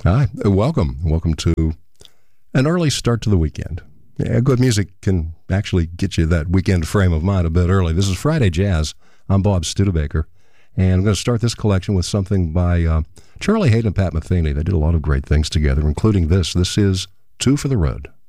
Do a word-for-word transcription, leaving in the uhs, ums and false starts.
Hi, welcome. Welcome to an early start to the weekend. Yeah, good music can actually get you that weekend frame of mind a bit early. This is Friday Jazz. I'm Bob Studebaker, and I'm going to start this collection with something by uh, Charlie Haden and Pat Metheny. They did a lot of great things together, including this. This is Two for the Road.